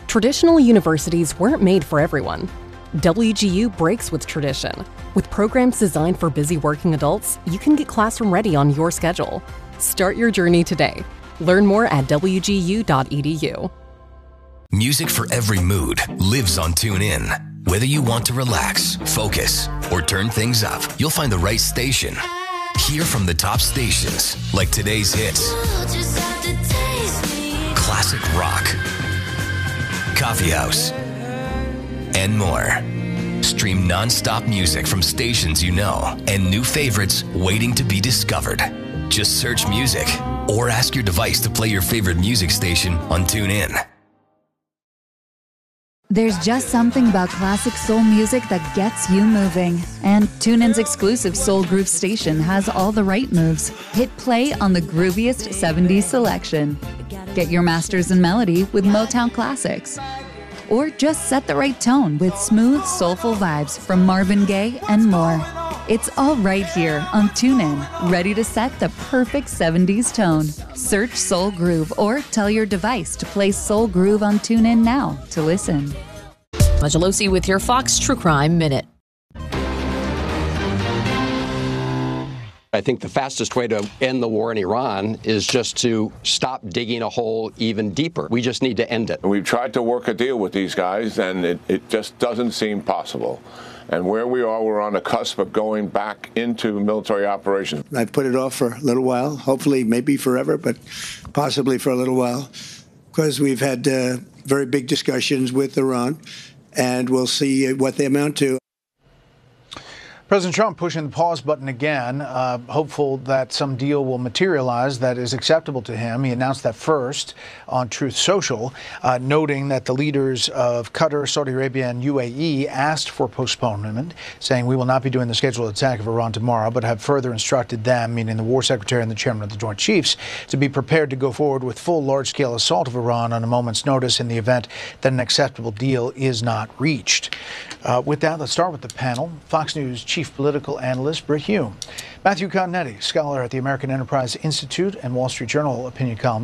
Traditional universities weren't made for everyone. WGU breaks with tradition. With programs designed for busy working adults, you can get classroom ready on your schedule. Start your journey today. Learn more at wgu.edu. Music for every mood lives on TuneIn. Whether you want to relax, focus, or turn things up, you'll find the right station. Hear from the top stations like today's hits, classic rock, coffee house, and more. Stream non-stop music from stations you know and new favorites waiting to be discovered. Just search music or ask your device to play your favorite music station on TuneIn. There's just something about classic soul music that gets you moving. And TuneIn's exclusive Soul Groove station has all the right moves. Hit play on the grooviest 70s selection. Get your masters in melody with Motown classics. Or just set the right tone with smooth, soulful vibes from Marvin Gaye and more. It's all right here on TuneIn, ready to set the perfect 70s tone. Search Soul Groove or tell your device to play Soul Groove on TuneIn now to listen. Magelosi with your Fox True Crime Minute. I think the fastest way to end the war in Iran is just to stop digging a hole even deeper. We just need to end it. We've tried to work a deal with these guys, and it just doesn't seem possible. And where we are, we're on the cusp of going back into military operations. I've put it off for a little while, hopefully maybe forever, but possibly for a little while, because we've had very big discussions with Iran, and we'll see what they amount to. President Trump pushing the pause button again, hopeful that some deal will materialize that is acceptable to him. He announced that first on Truth Social, noting that the leaders of Qatar, Saudi Arabia, and UAE asked for postponement, saying we will not be doing the scheduled attack of Iran tomorrow, but have further instructed them, meaning the War Secretary and the Chairman of the Joint Chiefs, to be prepared to go forward with full large-scale assault of Iran on a moment's notice in the event that an acceptable deal is not reached. With that, let's start with the panel. Fox News Chief Political Analyst Brit Hume, Matthew Continetti, scholar at the American Enterprise Institute and Wall Street Journal opinion columnist